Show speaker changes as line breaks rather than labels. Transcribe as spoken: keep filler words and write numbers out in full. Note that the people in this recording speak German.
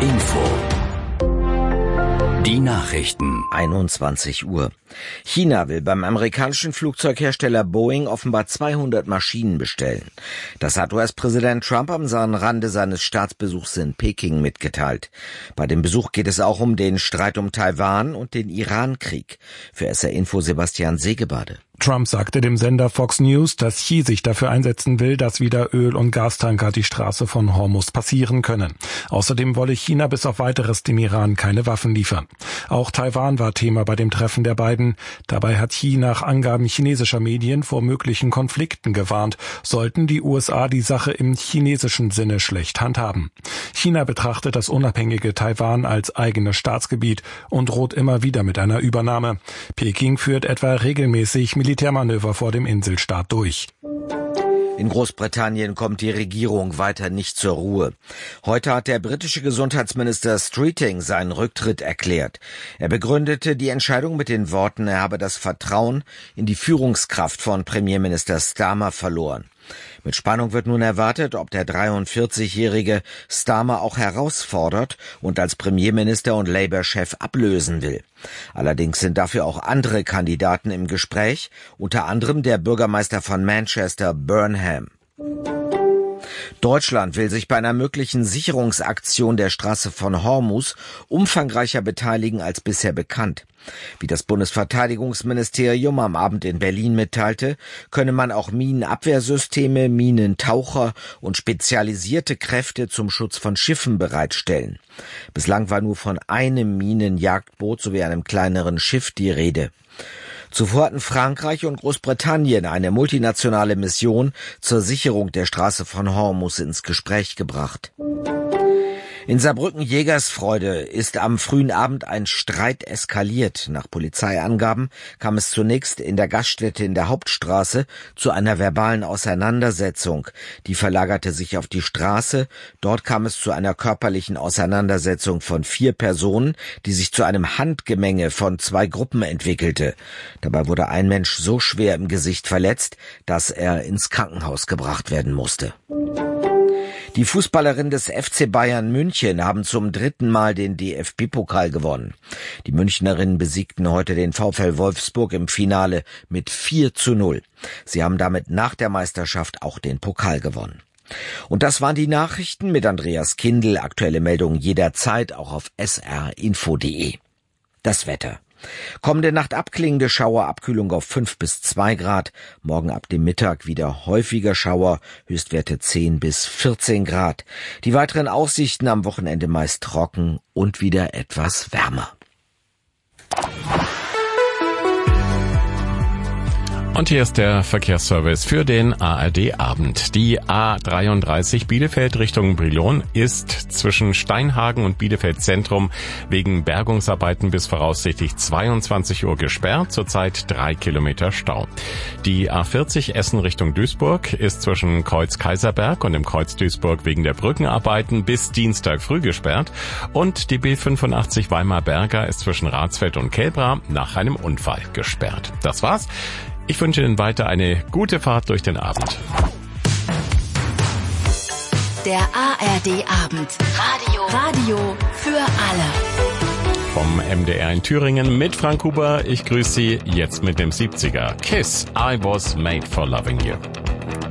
Info. Die Nachrichten.
einundzwanzig Uhr. China will beim amerikanischen Flugzeughersteller Boeing offenbar zweihundert Maschinen bestellen. Das hat U S-Präsident Trump am Rande seines Staatsbesuchs in Peking mitgeteilt. Bei dem Besuch geht es auch um den Streit um Taiwan und den Iran-Krieg. Für S R Info Sebastian Segebade.
Trump sagte dem Sender Fox News, dass Xi sich dafür einsetzen will, dass wieder Öl- und Gastanker die Straße von Hormuz passieren können. Außerdem wolle China bis auf Weiteres dem Iran keine Waffen liefern. Auch Taiwan war Thema bei dem Treffen der beiden. Dabei hat Xi nach Angaben chinesischer Medien vor möglichen Konflikten gewarnt, sollten die U S A die Sache im chinesischen Sinne schlecht handhaben. China betrachtet das unabhängige Taiwan als eigenes Staatsgebiet und droht immer wieder mit einer Übernahme. Peking führt etwa regelmäßig Militärmanöver vor dem Inselstaat durch.
In Großbritannien kommt die Regierung weiter nicht zur Ruhe. Heute hat der britische Gesundheitsminister Streeting seinen Rücktritt erklärt. Er begründete die Entscheidung mit den Worten, er habe das Vertrauen in die Führungskraft von Premierminister Starmer verloren. Mit Spannung wird nun erwartet, ob der dreiundvierzigjährige Starmer auch herausfordert und als Premierminister und Labour-Chef ablösen will. Allerdings sind dafür auch andere Kandidaten im Gespräch, unter anderem der Bürgermeister von Manchester, Burnham. Deutschland will sich bei einer möglichen Sicherungsaktion der Straße von Hormuz umfangreicher beteiligen als bisher bekannt. Wie das Bundesverteidigungsministerium am Abend in Berlin mitteilte, könne man auch Minenabwehrsysteme, Minentaucher und spezialisierte Kräfte zum Schutz von Schiffen bereitstellen. Bislang war nur von einem Minenjagdboot sowie einem kleineren Schiff die Rede. Zuvor hatten Frankreich und Großbritannien eine multinationale Mission zur Sicherung der Straße von Hormuz ins Gespräch gebracht. In Saarbrücken-Jägersfreude ist am frühen Abend ein Streit eskaliert. Nach Polizeiangaben kam es zunächst in der Gaststätte in der Hauptstraße zu einer verbalen Auseinandersetzung. Die verlagerte sich auf die Straße. Dort kam es zu einer körperlichen Auseinandersetzung von vier Personen, die sich zu einem Handgemenge von zwei Gruppen entwickelte. Dabei wurde ein Mensch so schwer im Gesicht verletzt, dass er ins Krankenhaus gebracht werden musste. Die Fußballerinnen des F C Bayern München haben zum dritten Mal den D F B-Pokal gewonnen. Die Münchnerinnen besiegten heute den VfL Wolfsburg im Finale mit vier zu null. Sie haben damit nach der Meisterschaft auch den Pokal gewonnen. Und das waren die Nachrichten mit Andreas Kindl. Aktuelle Meldungen jederzeit auch auf s r info punkt d e. Das Wetter. Kommende Nacht abklingende Schauer, Abkühlung auf fünf bis zwei Grad. Morgen ab dem Mittag wieder häufiger Schauer, Höchstwerte zehn bis vierzehn Grad. Die weiteren Aussichten am Wochenende meist trocken und wieder etwas wärmer.
Und hier ist der Verkehrsservice für den A R D-Abend. Die A dreiunddreißig Bielefeld Richtung Brilon ist zwischen Steinhagen und Bielefeld Zentrum wegen Bergungsarbeiten bis voraussichtlich zweiundzwanzig Uhr gesperrt, zurzeit drei Kilometer Stau. Die A vierzig Essen Richtung Duisburg ist zwischen Kreuz Kaiserberg und dem Kreuz Duisburg wegen der Brückenarbeiten bis Dienstag früh gesperrt. Und die B fünfundachtzig Weimar-Berger ist zwischen Ratsfeld und Kelbra nach einem Unfall gesperrt. Das war's. Ich wünsche Ihnen weiter eine gute Fahrt durch den Abend.
Der A R D-Abend. Radio. Radio für alle.
Vom M D R in Thüringen mit Frank Huber. Ich grüße Sie jetzt mit dem siebziger. Kiss, I was made for loving you.